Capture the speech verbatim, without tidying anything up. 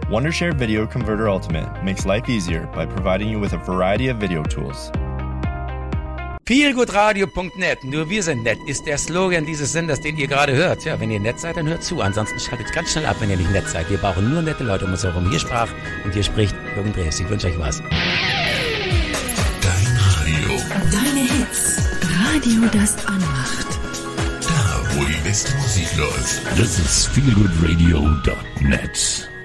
Wondershare Video Converter Ultimate makes life easier by providing you with a variety of video tools. Feelgoodradio Punkt net, nur wir sind nett, ist der Slogan dieses Senders, den ihr gerade hört. Ja, wenn ihr nett seid, dann hört zu. Ansonsten schaltet ganz schnell ab, wenn ihr nicht nett seid. Wir brauchen nur nette Leute um uns herum. Hier sprach und hier spricht Jürgen Drees. Ich wünsche euch was. Dein Radio. Deine Hits. Radio, das anmacht. Da, wo die beste Musik läuft. Das ist feelgoodradio Punkt net.